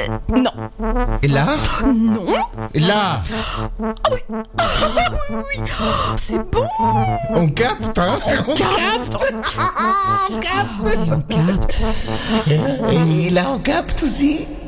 Non. Et là? Non. Et là? Oui. Oui. Oh, c'est bon. On capte, hein? On capte. On capte. On capte. Et là, on capte aussi.